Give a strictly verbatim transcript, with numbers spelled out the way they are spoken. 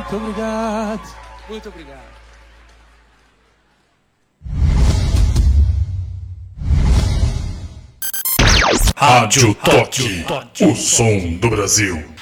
Muito obrigado. Muito obrigado. Rádio Toque, o som do Brasil.